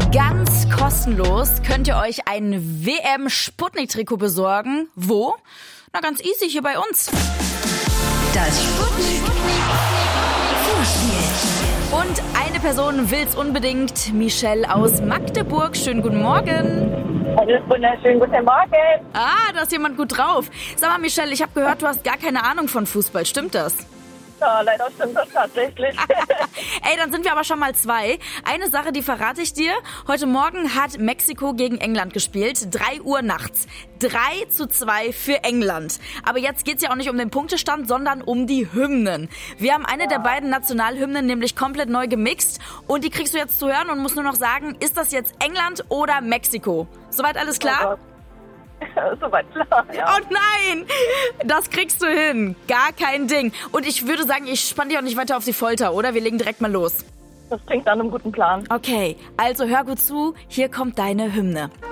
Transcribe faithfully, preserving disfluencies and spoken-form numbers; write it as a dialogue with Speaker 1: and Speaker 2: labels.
Speaker 1: Ganz kostenlos könnt ihr euch ein W M-Sputnik-Trikot besorgen. Wo? Na, ganz easy, hier bei uns.
Speaker 2: Das Sputnik Vorspiel.
Speaker 1: Und eine Person will's unbedingt. Michelle aus Magdeburg. Schönen guten Morgen.
Speaker 3: Einen wunderschönen guten Morgen.
Speaker 1: Ah, da ist jemand gut drauf. Sag mal, Michelle, ich habe gehört, du hast gar keine Ahnung von Fußball. Stimmt das?
Speaker 3: Ja, leider stimmt das tatsächlich.
Speaker 1: Ey, dann sind wir aber schon mal zwei. Eine Sache, die verrate ich dir. Heute Morgen hat Mexiko gegen England gespielt. drei Uhr nachts. drei zu zwei für England. Aber jetzt geht's ja auch nicht um den Punktestand, sondern um die Hymnen. Wir haben eine ja. der beiden Nationalhymnen nämlich komplett neu gemixt. Und die kriegst du jetzt zu hören und musst nur noch sagen, ist das jetzt England oder Mexiko? Soweit alles klar?
Speaker 3: Oh, soweit klar, ja.
Speaker 1: Oh nein, das kriegst du hin. Gar kein Ding. Und ich würde sagen, ich spann dich auch nicht weiter auf die Folter, oder? Wir legen direkt mal los.
Speaker 3: Das klingt nach einem guten Plan.
Speaker 1: Okay, also hör gut zu. Hier kommt deine Hymne.